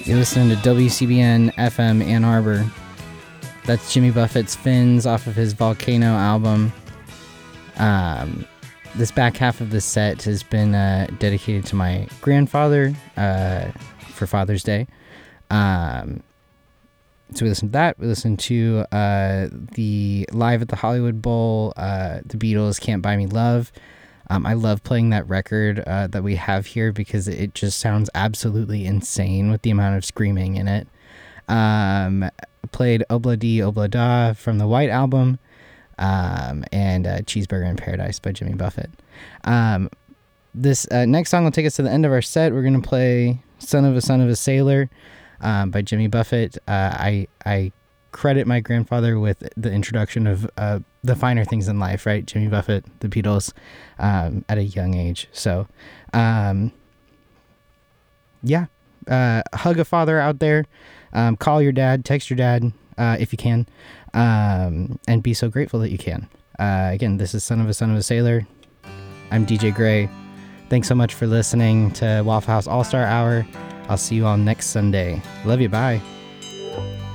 You're listening to WCBN FM Ann Arbor. That's Jimmy Buffett's Fins off of his Volcano album. This back half of the set has been dedicated to my grandfather for Father's Day. So we listened to that. We listened to the Live at the Hollywood Bowl, the Beatles' Can't Buy Me Love. I love playing that record that we have here because it just sounds absolutely insane with the amount of screaming in it. Played Obla Di Obla Da from the White Album, and Cheeseburger in Paradise by Jimmy Buffett. This next song will take us to the end of our set. We're going to play Son of a Sailor by Jimmy Buffett. I credit my grandfather with the introduction of the finer things in life, right? Jimmy Buffett, the Beatles, at a young age. So, hug a father out there. Call your dad, text your dad if you can, and be so grateful that you can. Again, this is Son of a Sailor. I'm DJ Gray. Thanks so much for listening to Waffle House All-Star Hour. I'll see you all next Sunday. Love you. Bye.